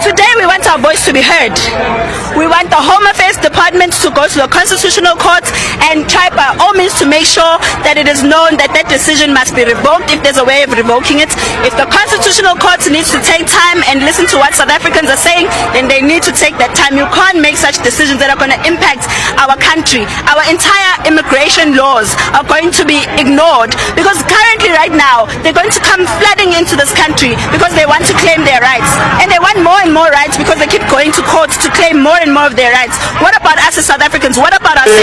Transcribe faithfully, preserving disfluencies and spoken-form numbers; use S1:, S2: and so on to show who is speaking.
S1: Today we want our voice to be heard. We want the Home Affairs Department to go to the Constitutional Court and try by all means to make sure that it is known that that decision must be revoked if there's a way of revoking it. If the Constitutional Court needs to take time and listen to what South Africans are saying, then they need to take that time. You can't make such decisions that are going to impact our country. Our entire immigration laws are going to be ignored because currently right now they're going to come flooding into this country because they want to claim their rights. And they want more and more rights because they keep going to court to claim more and more of their rights. What about us as South Africans? What about our